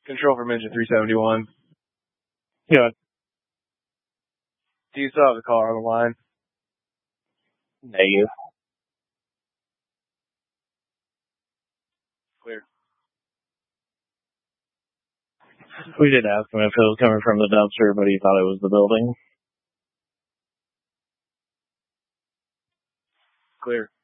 Control from engine 371. Yeah. Do you still have the caller on the line? Negative. Clear. We did ask him if it was coming from the dumpster, but he thought it was the building. Clear.